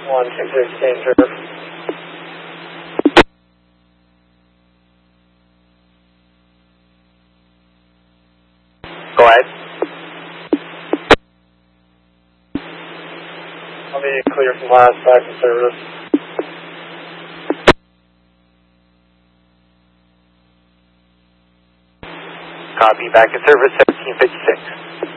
126 danger. Go ahead. I'll be clear from last back to service. Copy, back to service 1756.